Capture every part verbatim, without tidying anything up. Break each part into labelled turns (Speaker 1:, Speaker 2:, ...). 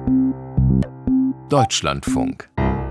Speaker 1: Deutschlandfunk.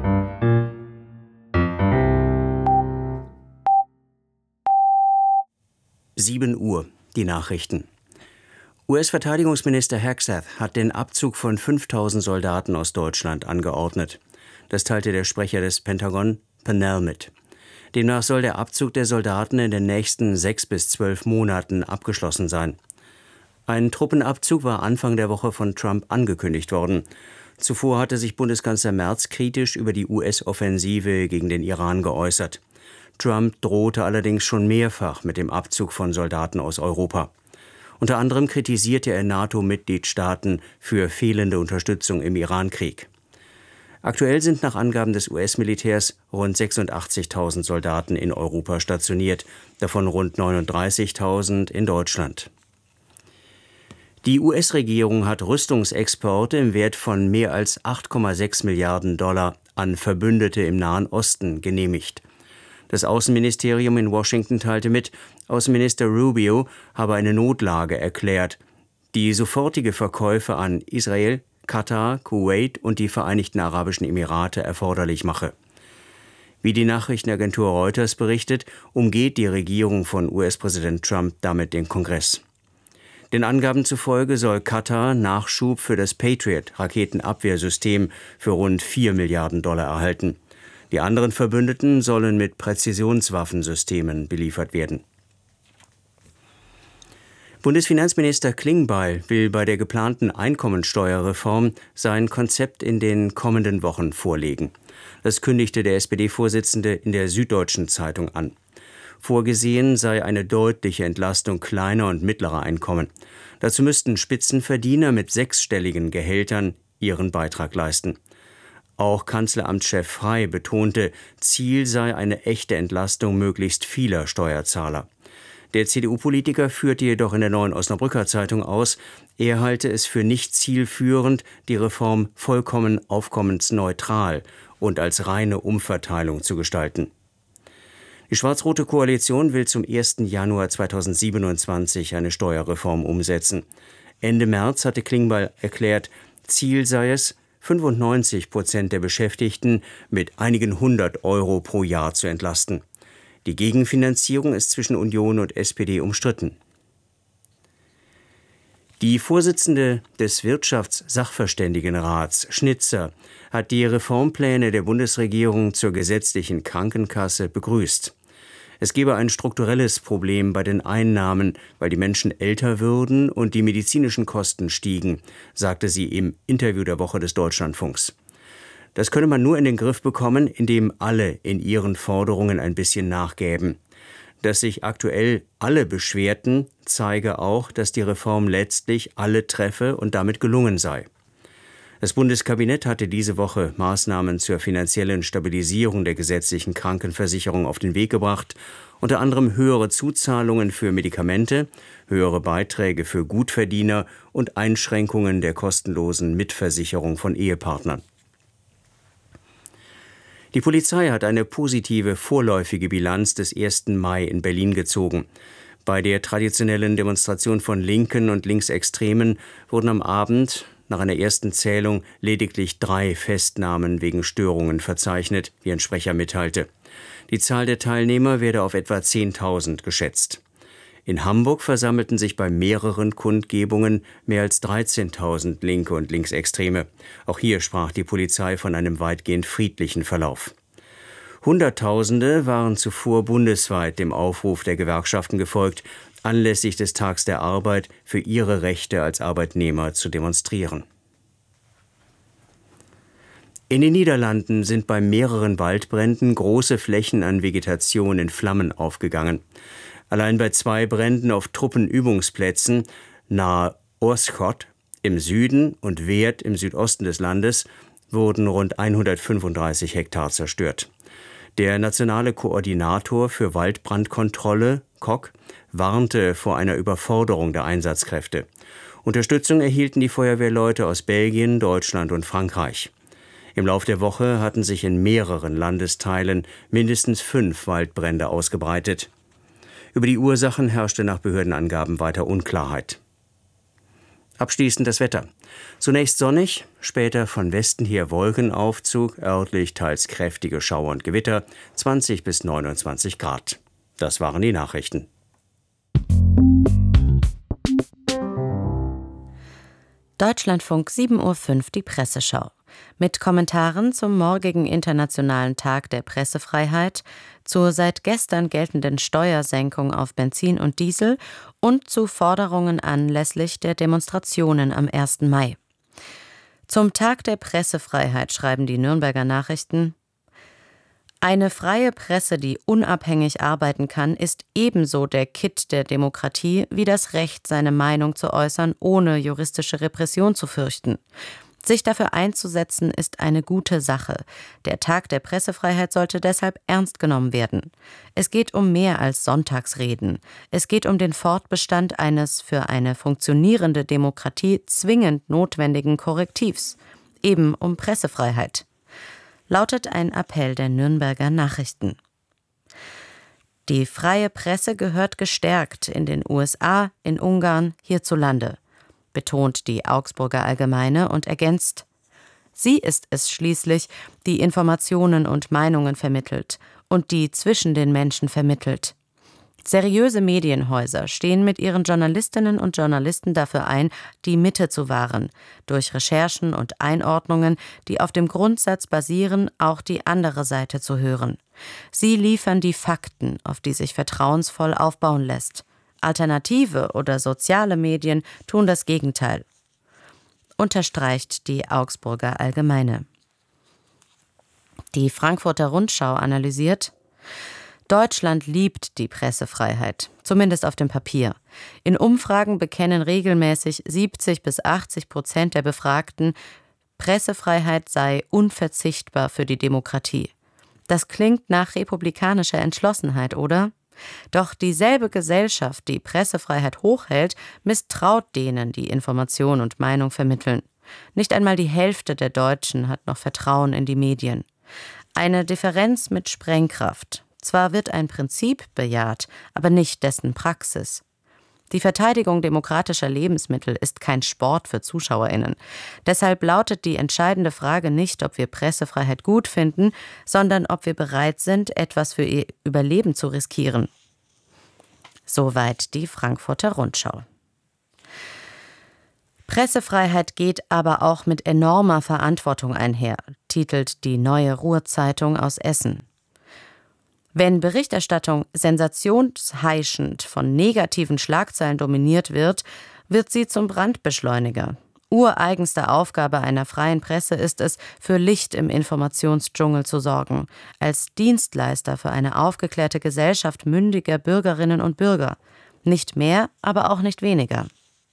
Speaker 2: sieben Uhr, die Nachrichten. U S-Verteidigungsminister Hegseth hat den Abzug von fünftausend Soldaten aus Deutschland angeordnet. Das teilte der Sprecher des Pentagon, Pennell, mit. Demnach soll der Abzug der Soldaten in den nächsten sechs bis zwölf Monaten abgeschlossen sein. Ein Truppenabzug war Anfang der Woche von Trump angekündigt worden. Zuvor hatte sich Bundeskanzler Merz kritisch über die U S-Offensive gegen den Iran geäußert. Trump drohte allerdings schon mehrfach mit dem Abzug von Soldaten aus Europa. Unter anderem kritisierte er NATO-Mitgliedstaaten für fehlende Unterstützung im Iran-Krieg. Aktuell sind nach Angaben des U S-Militärs rund sechsundachtzigtausend Soldaten in Europa stationiert, davon rund neununddreißigtausend in Deutschland. Die U S-Regierung hat Rüstungsexporte im Wert von mehr als acht Komma sechs Milliarden Dollar an Verbündete im Nahen Osten genehmigt. Das Außenministerium in Washington teilte mit, Außenminister Rubio habe eine Notlage erklärt, die sofortige Verkäufe an Israel, Katar, Kuwait und die Vereinigten Arabischen Emirate erforderlich mache. Wie die Nachrichtenagentur Reuters berichtet, umgeht die Regierung von U S-Präsident Trump damit den Kongress. Den Angaben zufolge soll Katar Nachschub für das Patriot-Raketenabwehrsystem für rund vier Milliarden Dollar erhalten. Die anderen Verbündeten sollen mit Präzisionswaffensystemen beliefert werden. Bundesfinanzminister Klingbeil will bei der geplanten Einkommensteuerreform sein Konzept in den kommenden Wochen vorlegen. Das kündigte der S P D-Vorsitzende in der Süddeutschen Zeitung an. Vorgesehen sei eine deutliche Entlastung kleiner und mittlerer Einkommen. Dazu müssten Spitzenverdiener mit sechsstelligen Gehältern ihren Beitrag leisten. Auch Kanzleramtschef Frey betonte, Ziel sei eine echte Entlastung möglichst vieler Steuerzahler. Der C D U-Politiker führte jedoch in der Neuen Osnabrücker Zeitung aus, er halte es für nicht zielführend, die Reform vollkommen aufkommensneutral und als reine Umverteilung zu gestalten. Die schwarz-rote Koalition will zum ersten Januar zweitausendsiebenundzwanzig eine Steuerreform umsetzen. Ende März hatte Klingbeil erklärt, Ziel sei es, fünfundneunzig Prozent der Beschäftigten mit einigen hundert Euro pro Jahr zu entlasten. Die Gegenfinanzierung ist zwischen Union und S P D umstritten. Die Vorsitzende des Wirtschaftssachverständigenrats, Schnitzer, hat die Reformpläne der Bundesregierung zur gesetzlichen Krankenkasse begrüßt. Es gebe ein strukturelles Problem bei den Einnahmen, weil die Menschen älter würden und die medizinischen Kosten stiegen, sagte sie im Interview der Woche des Deutschlandfunks. Das könne man nur in den Griff bekommen, indem alle in ihren Forderungen ein bisschen nachgäben. Dass sich aktuell alle beschwerten, zeige auch, dass die Reform letztlich alle treffe und damit gelungen sei. Das Bundeskabinett hatte diese Woche Maßnahmen zur finanziellen Stabilisierung der gesetzlichen Krankenversicherung auf den Weg gebracht, unter anderem höhere Zuzahlungen für Medikamente, höhere Beiträge für Gutverdiener und Einschränkungen der kostenlosen Mitversicherung von Ehepartnern. Die Polizei hat eine positive vorläufige Bilanz des ersten Mai in Berlin gezogen. Bei der traditionellen Demonstration von Linken und Linksextremen wurden am Abend nach einer ersten Zählung lediglich drei Festnahmen wegen Störungen verzeichnet, wie ein Sprecher mitteilte. Die Zahl der Teilnehmer werde auf etwa zehntausend geschätzt. In Hamburg versammelten sich bei mehreren Kundgebungen mehr als dreizehntausend Linke und Linksextreme. Auch hier sprach die Polizei von einem weitgehend friedlichen Verlauf. Hunderttausende waren zuvor bundesweit dem Aufruf der Gewerkschaften gefolgt, anlässlich des Tags der Arbeit für ihre Rechte als Arbeitnehmer zu demonstrieren. In den Niederlanden sind bei mehreren Waldbränden große Flächen an Vegetation in Flammen aufgegangen. Allein bei zwei Bränden auf Truppenübungsplätzen nahe Oorschot im Süden und Weert im Südosten des Landes wurden rund hundertfünfunddreißig Hektar zerstört. Der nationale Koordinator für Waldbrandkontrolle, Kok, warnte vor einer Überforderung der Einsatzkräfte. Unterstützung erhielten die Feuerwehrleute aus Belgien, Deutschland und Frankreich. Im Lauf der Woche hatten sich in mehreren Landesteilen mindestens fünf Waldbrände ausgebreitet. Über die Ursachen herrschte nach Behördenangaben weiter Unklarheit. Abschließend das Wetter. Zunächst sonnig, Später von Westen her Wolkenaufzug, örtlich teils kräftige Schauer und Gewitter, zwanzig bis neunundzwanzig Grad. Das waren die Nachrichten.
Speaker 3: Deutschlandfunk sieben Uhr fünf, die Presseschau. Mit Kommentaren zum morgigen Internationalen Tag der Pressefreiheit, zur seit gestern geltenden Steuersenkung auf Benzin und Diesel und zu Forderungen anlässlich der Demonstrationen am ersten Mai. Zum Tag der Pressefreiheit schreiben die Nürnberger Nachrichten: Eine freie Presse, die unabhängig arbeiten kann, ist ebenso der Kitt der Demokratie wie das Recht, seine Meinung zu äußern, ohne juristische Repression zu fürchten. Sich dafür einzusetzen, ist eine gute Sache. Der Tag der Pressefreiheit sollte deshalb ernst genommen werden. Es geht um mehr als Sonntagsreden. Es geht um den Fortbestand eines für eine funktionierende Demokratie zwingend notwendigen Korrektivs. Eben um Pressefreiheit. Lautet ein Appell der Nürnberger Nachrichten. Die freie Presse gehört gestärkt in den U S A, in Ungarn, hierzulande, betont die Augsburger Allgemeine und ergänzt: Sie ist es schließlich, die Informationen und Meinungen vermittelt und die zwischen den Menschen vermittelt. Seriöse Medienhäuser stehen mit ihren Journalistinnen und Journalisten dafür ein, die Mitte zu wahren, durch Recherchen und Einordnungen, die auf dem Grundsatz basieren, auch die andere Seite zu hören. Sie liefern die Fakten, auf die sich vertrauensvoll aufbauen lässt. Alternative oder soziale Medien tun das Gegenteil, unterstreicht die Augsburger Allgemeine. Die Frankfurter Rundschau analysiert: Deutschland liebt die Pressefreiheit, zumindest auf dem Papier. In Umfragen bekennen regelmäßig siebzig bis achtzig Prozent der Befragten, Pressefreiheit sei unverzichtbar für die Demokratie. Das klingt nach republikanischer Entschlossenheit, oder? Doch dieselbe Gesellschaft, die Pressefreiheit hochhält, misstraut denen, die Information und Meinung vermitteln. Nicht einmal die Hälfte der Deutschen hat noch Vertrauen in die Medien. Eine Differenz mit Sprengkraft. Zwar wird ein Prinzip bejaht, aber nicht dessen Praxis. Die Verteidigung demokratischer Lebensmittel ist kein Sport für ZuschauerInnen. Deshalb lautet die entscheidende Frage nicht, ob wir Pressefreiheit gut finden, sondern ob wir bereit sind, etwas für ihr Überleben zu riskieren. Soweit die Frankfurter Rundschau. Pressefreiheit geht aber auch mit enormer Verantwortung einher, titelt die Neue Ruhr-Zeitung aus Essen. Wenn Berichterstattung sensationsheischend von negativen Schlagzeilen dominiert wird, wird sie zum Brandbeschleuniger. Ureigenste Aufgabe einer freien Presse ist es, für Licht im Informationsdschungel zu sorgen, als Dienstleister für eine aufgeklärte Gesellschaft mündiger Bürgerinnen und Bürger. Nicht mehr, aber auch nicht weniger.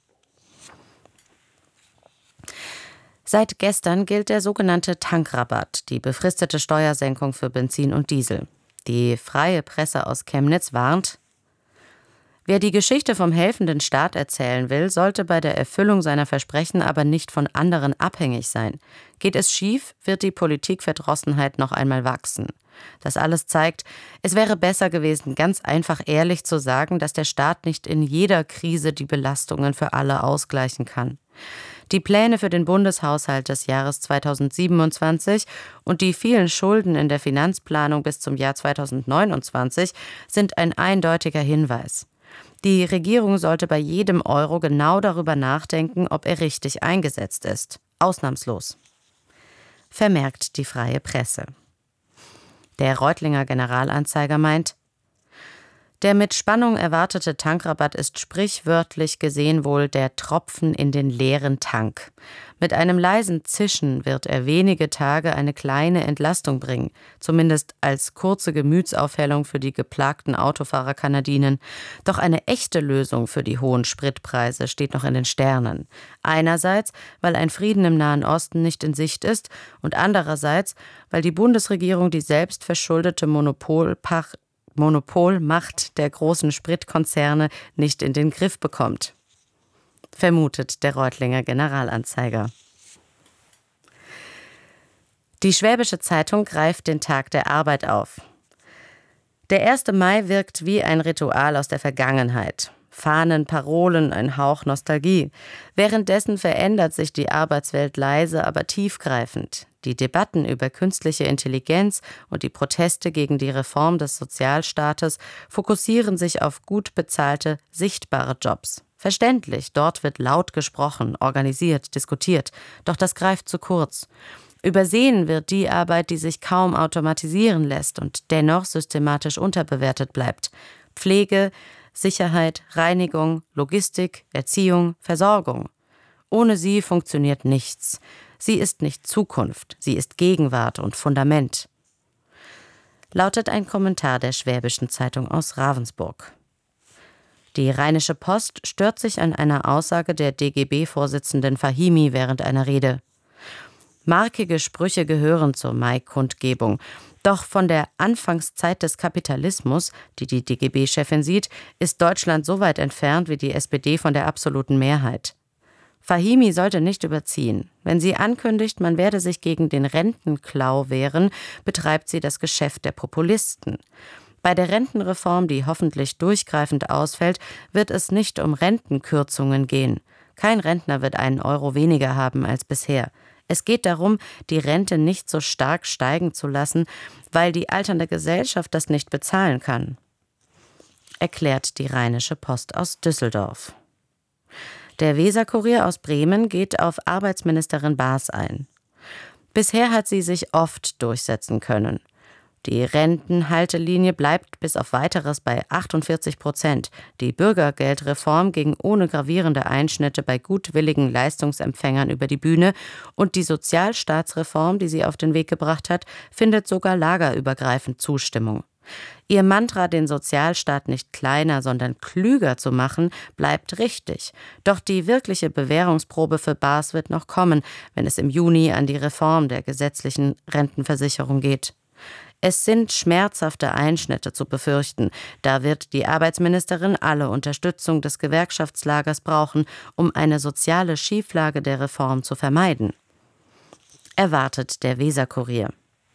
Speaker 3: Seit gestern gilt der sogenannte Tankrabatt, die befristete Steuersenkung für Benzin und Diesel. Die freie Presse aus Chemnitz warnt: Wer die Geschichte vom helfenden Staat erzählen will, sollte bei der Erfüllung seiner Versprechen aber nicht von anderen abhängig sein. Geht es schief, wird die Politikverdrossenheit noch einmal wachsen. Das alles zeigt, es wäre besser gewesen, ganz einfach ehrlich zu sagen, dass der Staat nicht in jeder Krise die Belastungen für alle ausgleichen kann. Die Pläne für den Bundeshaushalt des Jahres zweitausendsiebenundzwanzig und die vielen Schulden in der Finanzplanung bis zum Jahr zweitausendneunundzwanzig sind ein eindeutiger Hinweis. Die Regierung sollte bei jedem Euro genau darüber nachdenken, ob er richtig eingesetzt ist. Ausnahmslos. Vermerkt die freie Presse. Der Reutlinger Generalanzeiger meint: Der mit Spannung erwartete Tankrabatt ist sprichwörtlich gesehen wohl der Tropfen in den leeren Tank. Mit einem leisen Zischen wird er wenige Tage eine kleine Entlastung bringen, zumindest als kurze Gemütsaufhellung für die geplagten Autofahrer kann er dienen. Doch eine echte Lösung für die hohen Spritpreise steht noch in den Sternen. Einerseits, weil ein Frieden im Nahen Osten nicht in Sicht ist, und andererseits, weil die Bundesregierung die selbstverschuldete Monopolpacht Monopolmacht der großen Spritkonzerne nicht in den Griff bekommt, vermutet der Reutlinger Generalanzeiger. Die Schwäbische Zeitung greift den Tag der Arbeit auf. Der erste Mai wirkt wie ein Ritual aus der Vergangenheit. Fahnen, Parolen, ein Hauch Nostalgie. Währenddessen verändert sich die Arbeitswelt leise, aber tiefgreifend. Die Debatten über künstliche Intelligenz und die Proteste gegen die Reform des Sozialstaates fokussieren sich auf gut bezahlte, sichtbare Jobs. Verständlich, dort wird laut gesprochen, organisiert, diskutiert. Doch das greift zu kurz. Übersehen wird die Arbeit, die sich kaum automatisieren lässt und dennoch systematisch unterbewertet bleibt. Pflege, Sicherheit, Reinigung, Logistik, Erziehung, Versorgung. Ohne sie funktioniert nichts. Sie ist nicht Zukunft, sie ist Gegenwart und Fundament. Lautet ein Kommentar der Schwäbischen Zeitung aus Ravensburg. Die Rheinische Post stört sich an einer Aussage der D G B-Vorsitzenden Fahimi während einer Rede. Markige Sprüche gehören zur Mai-Kundgebung. Doch von der Anfangszeit des Kapitalismus, die die D G B-Chefin sieht, ist Deutschland so weit entfernt wie die S P D von der absoluten Mehrheit. Fahimi sollte nicht überziehen. Wenn sie ankündigt, man werde sich gegen den Rentenklau wehren, betreibt sie das Geschäft der Populisten. Bei der Rentenreform, die hoffentlich durchgreifend ausfällt, wird es nicht um Rentenkürzungen gehen. Kein Rentner wird einen Euro weniger haben als bisher. Es geht darum, die Rente nicht so stark steigen zu lassen, weil die alternde Gesellschaft das nicht bezahlen kann, erklärt die Rheinische Post aus Düsseldorf. Der Weser-Kurier aus Bremen geht auf Arbeitsministerin Baas ein. Bisher hat sie sich oft durchsetzen können. Die Rentenhaltelinie bleibt bis auf Weiteres bei achtundvierzig Prozent. Die Bürgergeldreform ging ohne gravierende Einschnitte bei gutwilligen Leistungsempfängern über die Bühne und die Sozialstaatsreform, die sie auf den Weg gebracht hat, findet sogar lagerübergreifend Zustimmung. Ihr Mantra, den Sozialstaat nicht kleiner, sondern klüger zu machen, bleibt richtig. Doch die wirkliche Bewährungsprobe für Baas wird noch kommen, wenn es im Juni an die Reform der gesetzlichen Rentenversicherung geht. Es sind schmerzhafte Einschnitte zu befürchten. Da wird die Arbeitsministerin alle Unterstützung des Gewerkschaftslagers brauchen, um eine soziale Schieflage der Reform zu vermeiden, erwartet der Weser-Kurier.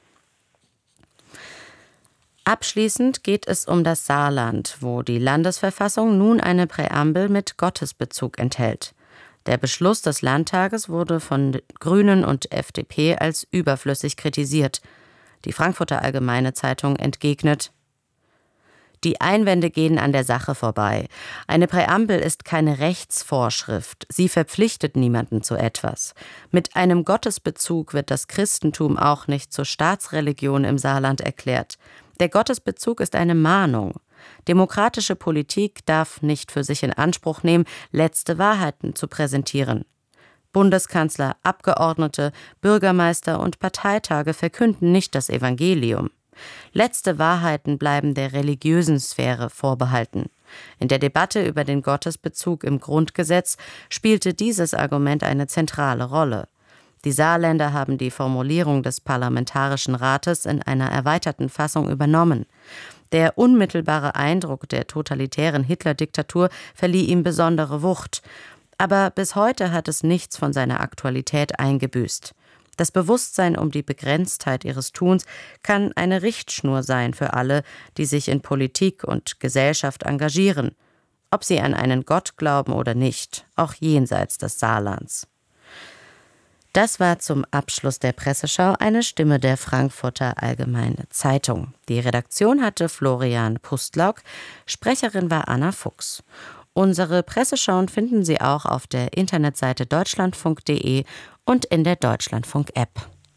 Speaker 3: Abschließend geht es um das Saarland, wo die Landesverfassung nun eine Präambel mit Gottesbezug enthält. Der Beschluss des Landtages wurde von Grünen und F D P als überflüssig kritisiert. Die Frankfurter Allgemeine Zeitung entgegnet: Die Einwände gehen an der Sache vorbei. Eine Präambel ist keine Rechtsvorschrift. Sie verpflichtet niemanden zu etwas. Mit einem Gottesbezug wird das Christentum auch nicht zur Staatsreligion im Saarland erklärt. Der Gottesbezug ist eine Mahnung. Demokratische Politik darf nicht für sich in Anspruch nehmen, letzte Wahrheiten zu präsentieren. Bundeskanzler, Abgeordnete, Bürgermeister und Parteitage verkünden nicht das Evangelium. Letzte Wahrheiten bleiben der religiösen Sphäre vorbehalten. In der Debatte über den Gottesbezug im Grundgesetz spielte dieses Argument eine zentrale Rolle. Die Saarländer haben die Formulierung des Parlamentarischen Rates in einer erweiterten Fassung übernommen. Der unmittelbare Eindruck der totalitären Hitler-Diktatur verlieh ihm besondere Wucht. Aber bis heute hat es nichts von seiner Aktualität eingebüßt. Das Bewusstsein um die Begrenztheit ihres Tuns kann eine Richtschnur sein für alle, die sich in Politik und Gesellschaft engagieren, ob sie an einen Gott glauben oder nicht, auch jenseits des Saarlands. Das war zum Abschluss der Presseschau eine Stimme der Frankfurter Allgemeine Zeitung. Die Redaktion hatte Florian Pustlauk, Sprecherin war Anna Fuchs. Unsere Presseschauen finden Sie auch auf der Internetseite deutschlandfunk punkt de und in der Deutschlandfunk-App.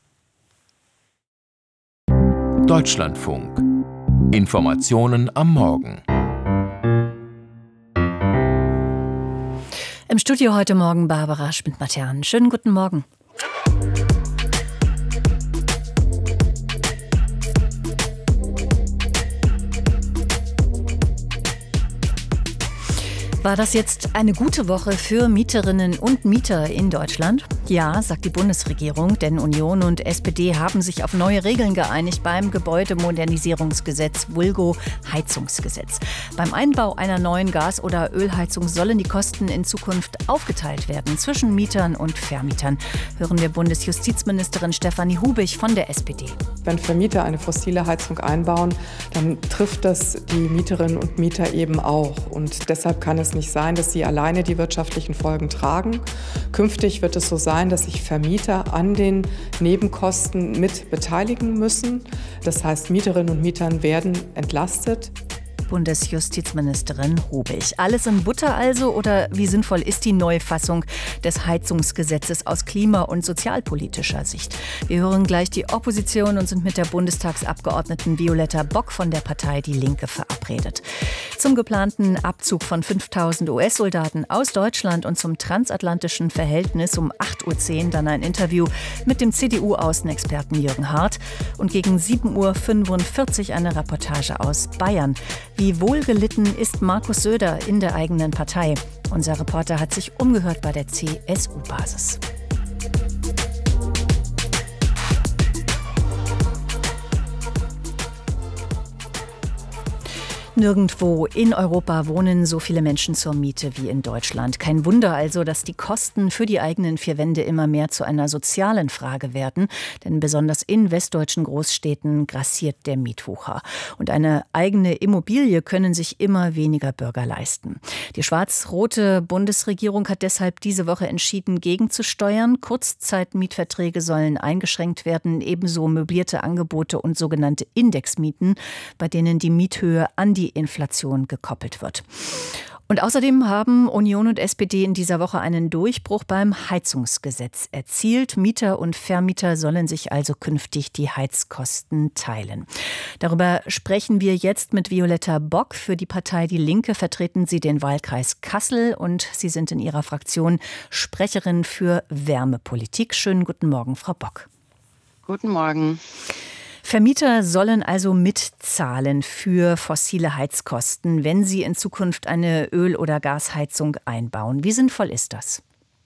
Speaker 1: Deutschlandfunk. Informationen am Morgen.
Speaker 4: Im Studio heute Morgen Barbara Schmidt-Matern. Schönen guten Morgen. War das jetzt eine gute Woche für Mieterinnen und Mieter in Deutschland? Ja, sagt die Bundesregierung, denn Union und S P D haben sich auf neue Regeln geeinigt beim Gebäudemodernisierungsgesetz, vulgo Heizungsgesetz. Beim Einbau einer neuen Gas- oder Ölheizung sollen die Kosten in Zukunft aufgeteilt werden zwischen Mietern und Vermietern. Hören wir Bundesjustizministerin Stefanie Hubich von der S P D.
Speaker 5: Wenn Vermieter eine fossile Heizung einbauen, dann trifft das die Mieterinnen und Mieter eben auch. Und deshalb kann es es nicht sein, dass sie alleine die wirtschaftlichen Folgen tragen. Künftig wird es so sein, dass sich Vermieter an den Nebenkosten mit beteiligen müssen. Das heißt, Mieterinnen und Mieter werden entlastet.
Speaker 4: Bundesjustizministerin Hubig. Alles in Butter also, oder wie sinnvoll ist die Neufassung des Heizungsgesetzes aus klima- und sozialpolitischer Sicht? Wir hören gleich die Opposition und sind mit der Bundestagsabgeordneten Violetta Bock von der Partei Die Linke verabredet. Zum geplanten Abzug von fünftausend U S-Soldaten aus Deutschland und zum transatlantischen Verhältnis um acht Uhr zehn dann ein Interview mit dem C D U-Außenexperten Jürgen Hart und gegen sieben Uhr fünfundvierzig eine Reportage aus Bayern. Wie wohlgelitten ist Markus Söder in der eigenen Partei? Unser Reporter hat sich umgehört bei der C S U-Basis. Nirgendwo in Europa wohnen so viele Menschen zur Miete wie in Deutschland. Kein Wunder also, dass die Kosten für die eigenen vier Wände immer mehr zu einer sozialen Frage werden. Denn besonders in westdeutschen Großstädten grassiert der Mietwucher. Und eine eigene Immobilie können sich immer weniger Bürger leisten. Die schwarz-rote Bundesregierung hat deshalb diese Woche entschieden, gegenzusteuern. Kurzzeitmietverträge sollen eingeschränkt werden, ebenso möblierte Angebote und sogenannte Indexmieten, bei denen die Miethöhe an die Inflation gekoppelt wird. Und außerdem haben Union und S P D in dieser Woche einen Durchbruch beim Heizungsgesetz erzielt. Mieter und Vermieter sollen sich also künftig die Heizkosten teilen. Darüber sprechen wir jetzt mit Violetta Bock. Für die Partei Die Linke vertreten Sie den Wahlkreis Kassel und Sie sind in Ihrer Fraktion Sprecherin für Wärmepolitik. Schönen guten Morgen, Frau Bock.
Speaker 6: Guten Morgen.
Speaker 4: Vermieter sollen also mitzahlen für fossile Heizkosten, wenn sie in Zukunft eine Öl- oder Gasheizung einbauen. Wie sinnvoll ist das?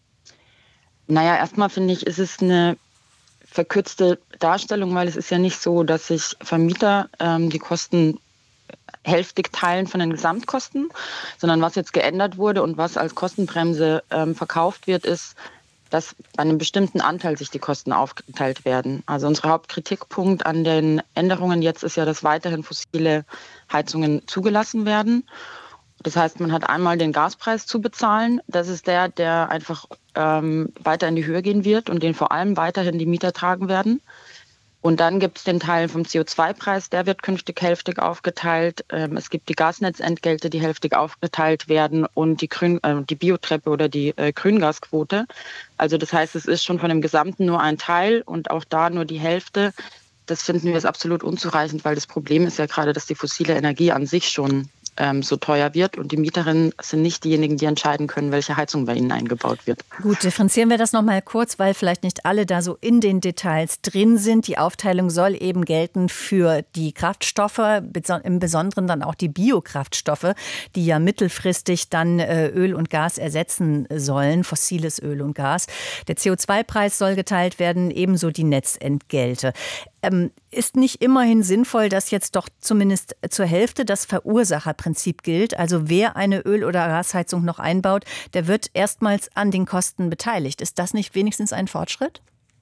Speaker 6: Naja, erstmal finde ich, ist es eine verkürzte Darstellung, weil es ist ja nicht so, dass sich Vermieter ähm, die Kosten hälftig teilen von den Gesamtkosten, sondern was jetzt geändert wurde und was als Kostenbremse ähm, verkauft wird, ist, dass bei einem bestimmten Anteil sich die Kosten aufgeteilt werden. Also unser Hauptkritikpunkt an den Änderungen jetzt ist ja, dass weiterhin fossile Heizungen zugelassen werden. Das heißt, man hat einmal den Gaspreis zu bezahlen. Das ist der, der einfach ähm, weiter in die Höhe gehen wird und den vor allem weiterhin die Mieter tragen werden. Und dann gibt es den Teil vom C O zwei Preis, der wird künftig hälftig aufgeteilt. Ähm, es gibt die Gasnetzentgelte, die hälftig aufgeteilt werden und die, Grün, äh, die Biotreppe oder die äh, Grüngasquote. Also das heißt, es ist schon von dem Gesamten nur ein Teil und auch da nur die Hälfte. Das finden wir ist absolut unzureichend, weil das Problem ist ja gerade, dass die fossile Energie an sich schon ähm, so teuer wird und die Mieterinnen sind nicht diejenigen, die entscheiden können, welche Heizung bei ihnen eingebaut wird.
Speaker 4: Gut, differenzieren wir das noch mal kurz, weil vielleicht nicht alle da so in den Details drin sind. Die Aufteilung soll eben gelten für die Kraftstoffe, im Besonderen dann auch die Biokraftstoffe, die ja mittelfristig dann Öl und Gas ersetzen sollen, fossiles Öl und Gas. Der C O zwei Preis soll geteilt werden, ebenso die Netzentgelte. Ähm, ist nicht immerhin sinnvoll, dass jetzt doch zumindest zur Hälfte das Verursacherprinzip gilt? Also wer eine Öl- oder Gasheizung noch einbaut, der wird erstmals an den Kosten beteiligt. Ist das nicht wenigstens ein Fortschritt?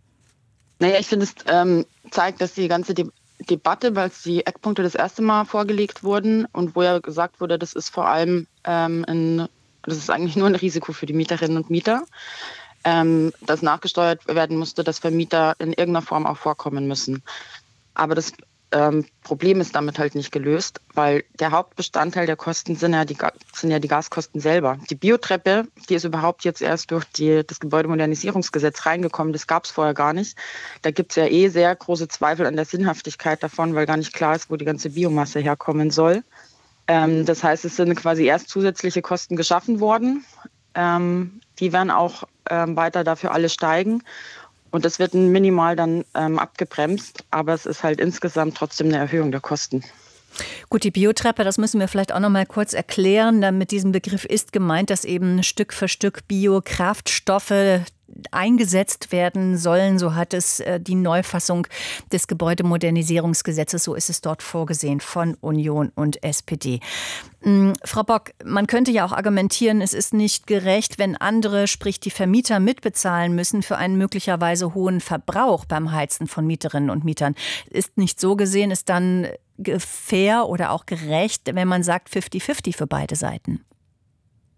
Speaker 6: Naja, ich finde, es ähm, zeigt, dass die ganze De- Debatte, weil die Eckpunkte das erste Mal vorgelegt wurden und wo ja gesagt wurde, das ist vor allem ähm, ein, das ist eigentlich nur ein Risiko für die Mieterinnen und Mieter, Ähm, dass nachgesteuert werden musste, dass Vermieter in irgendeiner Form auch vorkommen müssen. Aber das ähm, Problem ist damit halt nicht gelöst, weil der Hauptbestandteil der Kosten sind ja die, sind ja die Gaskosten selber. Die Biotreppe, die ist überhaupt jetzt erst durch die, das Gebäudemodernisierungsgesetz reingekommen, das gab es vorher gar nicht. Da gibt es ja eh sehr große Zweifel an der Sinnhaftigkeit davon, weil gar nicht klar ist, wo die ganze Biomasse herkommen soll. Ähm, das heißt, es sind quasi erst zusätzliche Kosten geschaffen worden. Ähm, die werden auch ähm, weiter dafür alle steigen. Und das wird minimal dann ähm, abgebremst. Aber es ist halt insgesamt trotzdem eine Erhöhung der Kosten.
Speaker 4: Gut, die Biotreppe, das müssen wir vielleicht auch noch mal kurz erklären. Mit diesem Begriff ist gemeint, dass eben Stück für Stück Biokraftstoffe eingesetzt werden sollen. So hat es äh, die Neufassung des Gebäudemodernisierungsgesetzes, so ist es dort vorgesehen von Union und S P D. Ähm, Frau Bock, man könnte ja auch argumentieren, es ist nicht gerecht, wenn andere, sprich die Vermieter, mitbezahlen müssen für einen möglicherweise hohen Verbrauch beim Heizen von Mieterinnen und Mietern. Ist nicht so gesehen, ist dann fair oder auch gerecht, wenn man sagt fifty fifty für beide Seiten?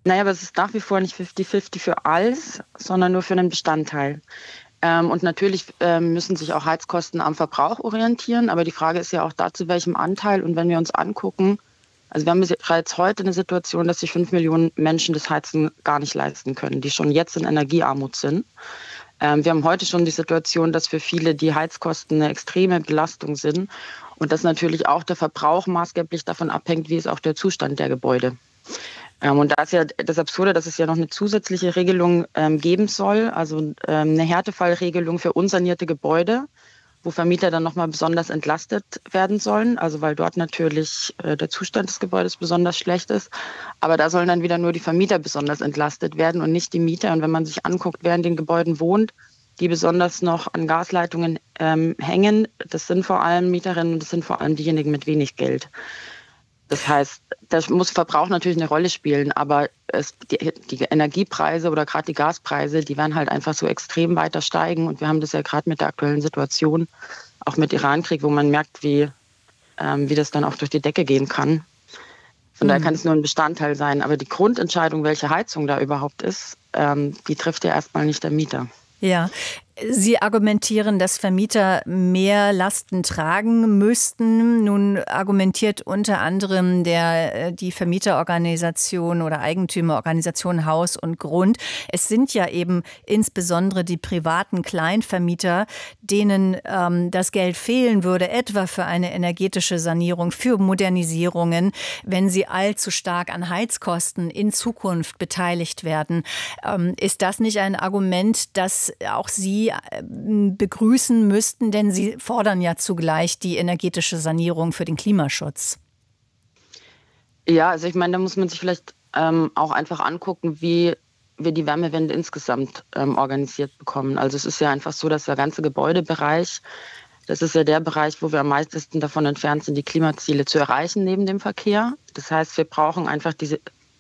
Speaker 6: Naja, aber es ist nach wie vor nicht fifty fifty für alles, sondern nur für einen Bestandteil. Ähm, und natürlich ähm, müssen sich auch Heizkosten am Verbrauch orientieren. Aber die Frage ist ja auch da, zu welchem Anteil. Und wenn wir uns angucken, also wir haben bereits heute eine Situation, dass sich fünf Millionen Menschen das Heizen gar nicht leisten können, die schon jetzt in Energiearmut sind. Ähm, wir haben heute schon die Situation, dass für viele die Heizkosten eine extreme Belastung sind. Und dass natürlich auch der Verbrauch maßgeblich davon abhängt, wie ist auch der Zustand der Gebäude. Ähm, und da ist ja das Absurde, dass es ja noch eine zusätzliche Regelung ähm, geben soll, also ähm, eine Härtefallregelung für unsanierte Gebäude, wo Vermieter dann nochmal besonders entlastet werden sollen, also weil dort natürlich äh, der Zustand des Gebäudes besonders schlecht ist. Aber da sollen dann wieder nur die Vermieter besonders entlastet werden und nicht die Mieter. Und wenn man sich anguckt, wer in den Gebäuden wohnt, die besonders noch an Gasleitungen ähm, hängen, das sind vor allem Mieterinnen und das sind vor allem diejenigen mit wenig Geld. Das heißt, da muss Verbrauch natürlich eine Rolle spielen, aber es, die, die Energiepreise oder gerade die Gaspreise, die werden halt einfach so extrem weiter steigen. Und wir haben das ja gerade mit der aktuellen Situation, auch mit Iran-Krieg, wo man merkt, wie, ähm, wie das dann auch durch die Decke gehen kann. Von mhm. daher kann es nur ein Bestandteil sein. Aber die Grundentscheidung, welche Heizung da überhaupt ist, ähm, die trifft ja erstmal nicht der Mieter.
Speaker 4: Ja, Sie argumentieren, dass Vermieter mehr Lasten tragen müssten. Nun argumentiert unter anderem der, die Vermieterorganisation oder Eigentümerorganisation Haus und Grund. Es sind ja eben insbesondere die privaten Kleinvermieter, denen ähm, das Geld fehlen würde, etwa für eine energetische Sanierung, für Modernisierungen, wenn sie allzu stark an Heizkosten in Zukunft beteiligt werden. Ähm, ist das nicht ein Argument, das auch Sie begrüßen müssten, denn Sie fordern ja zugleich die energetische Sanierung für den Klimaschutz?
Speaker 6: Ja, also ich meine, da muss man sich vielleicht ähm, auch einfach angucken, wie wir die Wärmewende insgesamt ähm, organisiert bekommen. Also es ist ja einfach so, dass der ganze Gebäudebereich, das ist ja der Bereich, wo wir am meisten davon entfernt sind, die Klimaziele zu erreichen neben dem Verkehr. Das heißt, wir brauchen einfach diese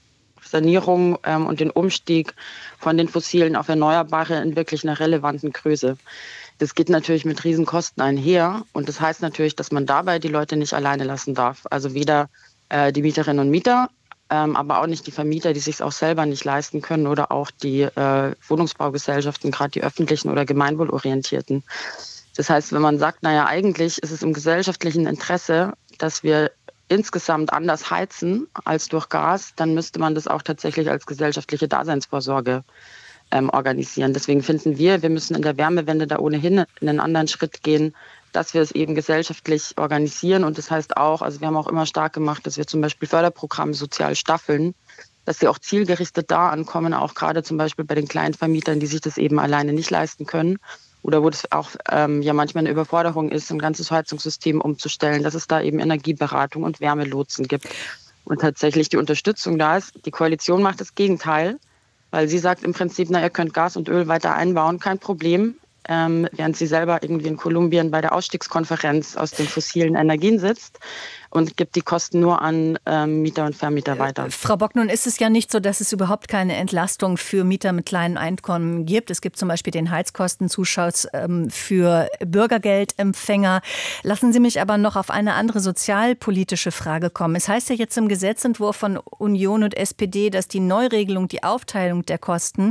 Speaker 6: Sanierung ähm, und den Umstieg von den Fossilen auf Erneuerbare in wirklich einer relevanten Größe. Das geht natürlich mit Riesenkosten einher und das heißt natürlich, dass man dabei die Leute nicht alleine lassen darf. Also weder äh, die Mieterinnen und Mieter, ähm, aber auch nicht die Vermieter, die sich es auch selber nicht leisten können oder auch die äh, Wohnungsbaugesellschaften, gerade die öffentlichen oder gemeinwohlorientierten. Das heißt, wenn man sagt, naja, eigentlich ist es im gesellschaftlichen Interesse, dass wir insgesamt anders heizen als durch Gas, dann müsste man das auch tatsächlich als gesellschaftliche Daseinsvorsorge ähm, organisieren. Deswegen finden wir, wir müssen in der Wärmewende da ohnehin einen anderen Schritt gehen, dass wir es eben gesellschaftlich organisieren. Und das heißt auch, also wir haben auch immer stark gemacht, dass wir zum Beispiel Förderprogramme sozial staffeln, dass sie auch zielgerichtet da ankommen, auch gerade zum Beispiel bei den kleinen Vermietern, die sich das eben alleine nicht leisten können. Oder wo das auch ähm, ja manchmal eine Überforderung ist, ein ganzes Heizungssystem umzustellen, dass es da eben Energieberatung und Wärmelotsen gibt. Und tatsächlich die Unterstützung da ist. Die Koalition macht das Gegenteil, weil sie sagt im Prinzip, na, ihr könnt Gas und Öl weiter einbauen, kein Problem. Ähm, während sie selber irgendwie in Kolumbien bei der Ausstiegskonferenz aus den fossilen Energien sitzt und gibt die Kosten nur an ähm, Mieter und Vermieter weiter.
Speaker 4: Frau Bock, nun ist es ja nicht so, dass es überhaupt keine Entlastung für Mieter mit kleinen Einkommen gibt. Es gibt zum Beispiel den Heizkostenzuschuss ähm, für Bürgergeldempfänger. Lassen Sie mich aber noch auf eine andere sozialpolitische Frage kommen. Es heißt ja jetzt im Gesetzentwurf von Union und S P D, dass die Neuregelung, die Aufteilung der Kosten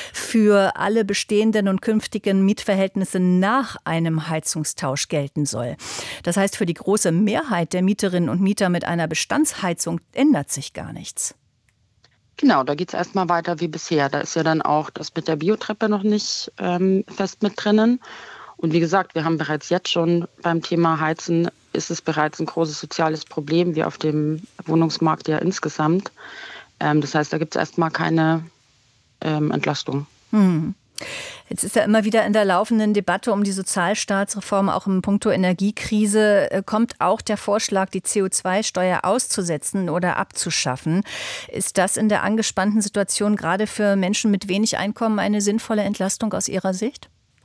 Speaker 4: für alle bestehenden und künftigen Mietverhältnisse nach einem Heizungstausch gelten soll. Das heißt, für die große Mehrheit der Mieterinnen und Mieter mit einer Bestandsheizung ändert sich gar nichts.
Speaker 6: Genau, da geht es erstmal weiter wie bisher. Da ist ja dann auch das mit der Biotreppe noch nicht ähm, fest mit drinnen. Und wie gesagt, wir haben bereits jetzt schon beim Thema Heizen, ist es bereits ein großes soziales Problem, wie auf dem Wohnungsmarkt ja insgesamt. Ähm, das heißt, da gibt es erstmal keine ähm, Entlastung.
Speaker 4: Hm. Jetzt ist ja immer wieder in der laufenden Debatte um die Sozialstaatsreform, auch im Punkto Energiekrise, kommt auch der Vorschlag, die C O zwei Steuer auszusetzen oder abzuschaffen. Ist das in der angespannten Situation gerade für Menschen mit wenig Einkommen eine sinnvolle Entlastung aus Ihrer Sicht?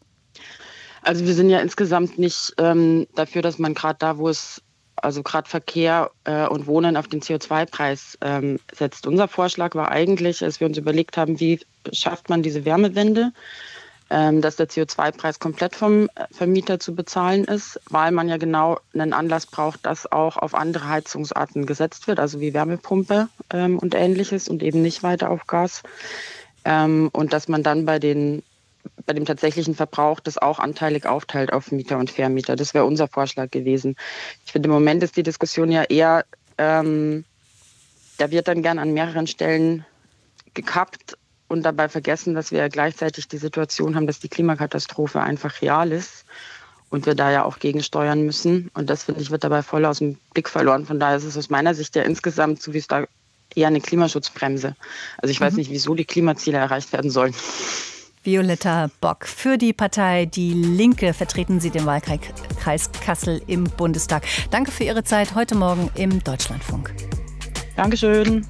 Speaker 6: Also wir sind ja insgesamt nicht ähm, dafür, dass man gerade da, wo es, also gerade Verkehr äh, und Wohnen auf den C O zwei Preis ähm, setzt. Unser Vorschlag war eigentlich, als wir uns überlegt haben, wie schafft man diese Wärmewende, ähm, dass der C O zwei Preis komplett vom Vermieter zu bezahlen ist, weil man ja genau einen Anlass braucht, dass auch auf andere Heizungsarten gesetzt wird, also wie Wärmepumpe ähm, und Ähnliches und eben nicht weiter auf Gas. Ähm, und dass man dann bei den bei dem tatsächlichen Verbrauch das auch anteilig aufteilt auf Mieter und Vermieter. Das wäre unser Vorschlag gewesen. Ich finde, im Moment ist die Diskussion ja eher, ähm, da wird dann gern an mehreren Stellen gekappt und dabei vergessen, dass wir ja gleichzeitig die Situation haben, dass die Klimakatastrophe einfach real ist und wir da ja auch gegensteuern müssen. Und das, finde ich, wird dabei voll aus dem Blick verloren. Von daher ist es aus meiner Sicht ja insgesamt, so wie es da, eher eine Klimaschutzbremse. Also ich weiß
Speaker 4: Mhm.
Speaker 6: nicht, wieso die Klimaziele erreicht werden sollen.
Speaker 4: Violetta Bock. Für die Partei Die Linke vertreten Sie den Wahlkreis Kassel im Bundestag. Danke für Ihre Zeit heute Morgen im Deutschlandfunk.
Speaker 6: Dankeschön.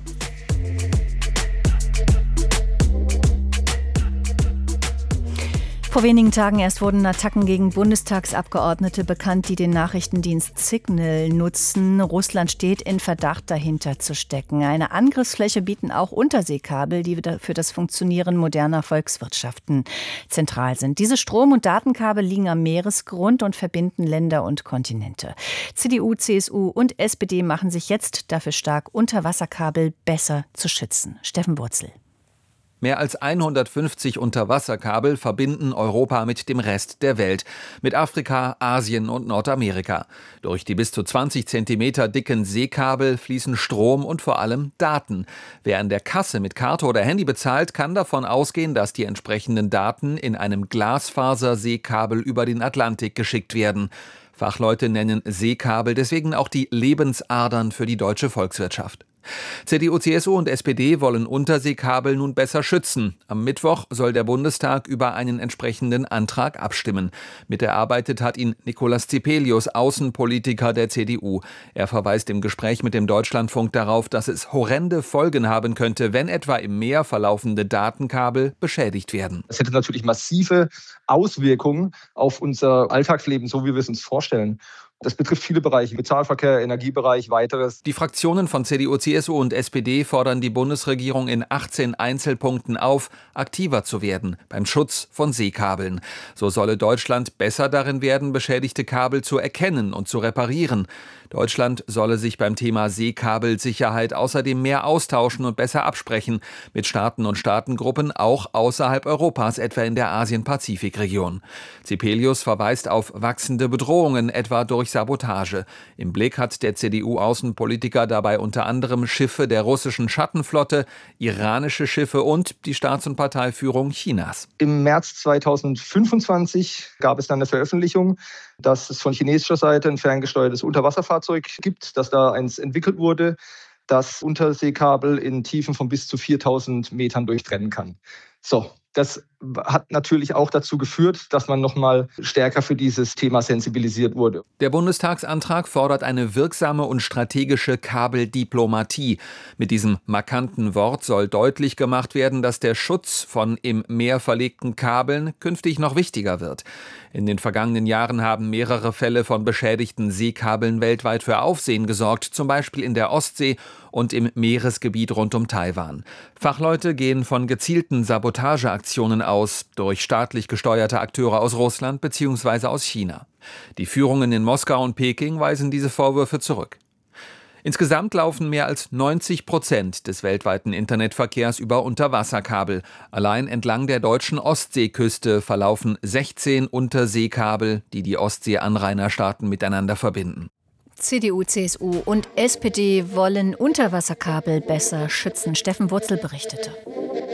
Speaker 4: Vor wenigen Tagen erst wurden Attacken gegen Bundestagsabgeordnete bekannt, die den Nachrichtendienst Signal nutzen. Russland steht in Verdacht, dahinter zu stecken. Eine Angriffsfläche bieten auch Unterseekabel, die für das Funktionieren moderner Volkswirtschaften zentral sind. Diese Strom- und Datenkabel liegen am Meeresgrund und verbinden Länder und Kontinente. C D U, C S U und S P D machen sich jetzt dafür stark, Unterwasserkabel besser zu schützen. Steffen Wurzel.
Speaker 7: Mehr als hundertfünfzig Unterwasserkabel verbinden Europa mit dem Rest der Welt, mit Afrika, Asien und Nordamerika. Durch die bis zu zwanzig Zentimeter dicken Seekabel fließen Strom und vor allem Daten. Wer an der Kasse mit Karte oder Handy bezahlt, kann davon ausgehen, dass die entsprechenden Daten in einem Glasfaser-Seekabel über den Atlantik geschickt werden. Fachleute nennen Seekabel deswegen auch die Lebensadern für die deutsche Volkswirtschaft. C D U, C S U und S P D wollen Unterseekabel nun besser schützen. Am Mittwoch soll der Bundestag über einen entsprechenden Antrag abstimmen. Miterarbeitet hat ihn Nicolas Zipelius, Außenpolitiker der C D U. Er verweist im Gespräch mit dem Deutschlandfunk darauf, dass es horrende Folgen haben könnte, wenn etwa im Meer verlaufende Datenkabel beschädigt werden.
Speaker 8: Das hätte natürlich massive Auswirkungen auf unser Alltagsleben, so wie wir es uns vorstellen. Das betrifft viele Bereiche, Bezahlverkehr, Energiebereich, weiteres.
Speaker 7: Die Fraktionen von C D U, C S U und S P D fordern die Bundesregierung in achtzehn Einzelpunkten auf, aktiver zu werden beim Schutz von Seekabeln. So solle Deutschland besser darin werden, beschädigte Kabel zu erkennen und zu reparieren. Deutschland solle sich beim Thema Seekabelsicherheit außerdem mehr austauschen und besser absprechen mit Staaten und Staatengruppen, auch außerhalb Europas, etwa in der Asien-Pazifik-Region. Zipelius verweist auf wachsende Bedrohungen, etwa durch Sabotage. Im Blick hat der C D U-Außenpolitiker dabei unter anderem Schiffe der russischen Schattenflotte, iranische Schiffe und die Staats- und Parteiführung Chinas.
Speaker 8: Im März zweitausendfünfundzwanzig gab es dann eine Veröffentlichung, dass es von chinesischer Seite ein ferngesteuertes Unterwasserfahrzeug gibt, dass da eins entwickelt wurde, das Unterseekabel in Tiefen von bis zu viertausend Metern durchtrennen kann. So, das hat natürlich auch dazu geführt, dass man noch mal stärker für dieses Thema sensibilisiert wurde.
Speaker 7: Der Bundestagsantrag fordert eine wirksame und strategische Kabeldiplomatie. Mit diesem markanten Wort soll deutlich gemacht werden, dass der Schutz von im Meer verlegten Kabeln künftig noch wichtiger wird. In den vergangenen Jahren haben mehrere Fälle von beschädigten Seekabeln weltweit für Aufsehen gesorgt, zum Beispiel in der Ostsee und im Meeresgebiet rund um Taiwan. Fachleute gehen von gezielten Sabotageaktionen aus, durch staatlich gesteuerte Akteure aus Russland bzw. aus China. Die Führungen in Moskau und Peking weisen diese Vorwürfe zurück. Insgesamt laufen mehr als neunzig Prozent des weltweiten Internetverkehrs über Unterwasserkabel. Allein entlang der deutschen Ostseeküste verlaufen sechzehn Unterseekabel, die die Ostsee-Anrainerstaaten miteinander verbinden.
Speaker 4: C D U, C S U und S P D wollen Unterwasserkabel besser schützen. Steffen Wurzel berichtete.